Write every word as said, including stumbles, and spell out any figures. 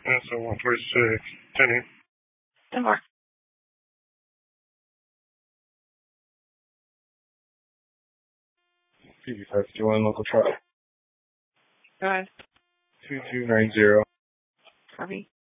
So one forty-six, ten eight. ten more. P B five fifty-one, local trial. Go ahead. two two nine zero. Copy.